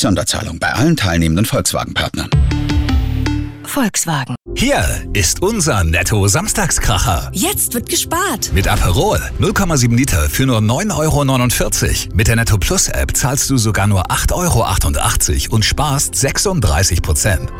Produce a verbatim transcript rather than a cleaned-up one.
Sonderzahlung bei allen teilnehmenden Volkswagen-Partnern. Volkswagen. Hier ist unser Netto-Samstagskracher. Jetzt wird gespart. Mit Aperol null Komma sieben Liter für nur neun Euro neunundvierzig. Mit der Netto Plus App zahlst du sogar nur acht Euro achtundachtzig und sparst sechsunddreißig Prozent.